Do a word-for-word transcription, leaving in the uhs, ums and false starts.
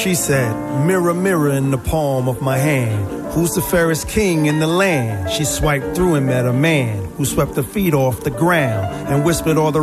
She said, mirror, mirror in the palm of my hand, who's the fairest king in the land? She swiped through and met a man who swept her feet off the ground and whispered all the